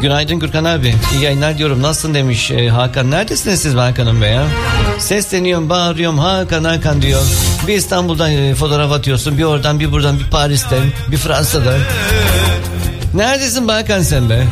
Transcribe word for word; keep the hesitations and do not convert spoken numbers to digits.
Günaydın Gürkan abi. İyi yayınlar diyorum. Nasılsın demiş e, Hakan. Neredesiniz siz Hakan'ım be ya? Sesleniyorum, bağırıyorum. Hakan Hakan diyor. Bir İstanbul'dan e, fotoğraf atıyorsun. Bir oradan, bir buradan, bir Paris'ten, bir Fransa'dan. Neredesin Hakan sen be?